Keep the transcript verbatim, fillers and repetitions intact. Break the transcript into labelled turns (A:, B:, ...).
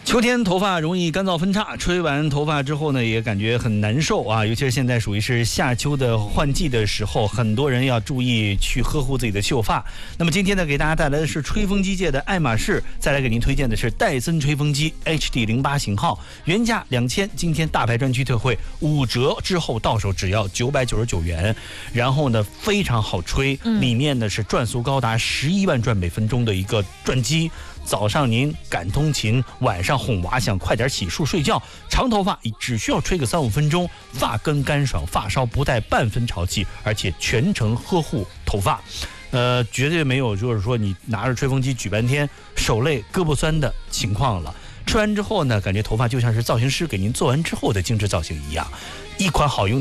A: 秋天头发容易干燥分叉，吹完头发之后呢，也感觉很难受啊。尤其是现在属于是夏秋的换季的时候，很多人要注意去呵护自己的秀发。那么今天呢，给大家带来的是吹风机界的爱马仕，再来给您推荐的是戴森吹风机 H D 零八 型号，原价两千，今天大牌专区特惠五折之后到手只要九百九十九元。然后呢，非常好吹，里面呢是转速高达十一万转每分钟的一个转机。早上您赶通勤，晚上哄娃想快点洗漱睡觉，长头发只需要吹个三五分钟，发根干爽，发梢不带半分潮气，而且全程呵护头发，呃，绝对没有就是说你拿着吹风机举半天，手累胳膊酸的情况了。吹完之后呢，感觉头发就像是造型师给您做完之后的精致造型一样，一款好用